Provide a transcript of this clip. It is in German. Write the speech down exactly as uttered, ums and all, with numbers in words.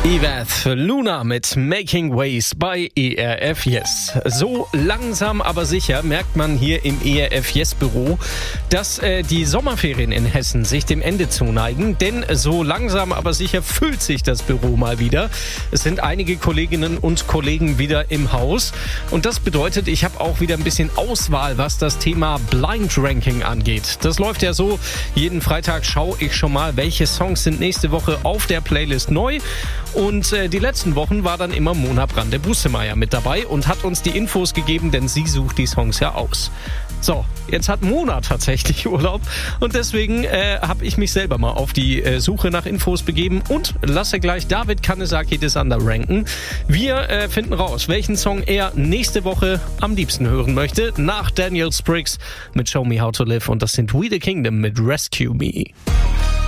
Evath Luna mit Making Ways bei E R F Yes. So langsam aber sicher merkt man hier im E R F Yes Büro, dass äh, die Sommerferien in Hessen sich dem Ende zuneigen, denn so langsam aber sicher füllt sich das Büro mal wieder. Es sind einige Kolleginnen und Kollegen wieder im Haus und das bedeutet, ich habe auch wieder ein bisschen Auswahl, was das Thema Blind Ranking angeht. Das läuft ja so, jeden Freitag schaue ich schon mal, welche Songs sind nächste Woche auf der Playlist neu. Und äh, die letzten Wochen war dann immer Mona Brande-Busemeyer mit dabei und hat uns die Infos gegeben, denn sie sucht die Songs ja aus. So, jetzt hat Mona tatsächlich Urlaub und deswegen äh, habe ich mich selber mal auf die äh, Suche nach Infos begeben und lasse gleich David Kanezaki des Under ranken. Wir äh, finden raus, welchen Song er nächste Woche am liebsten hören möchte, nach Daniel Spriggs mit Show Me How to Live, und das sind We the Kingdom mit Rescue Me.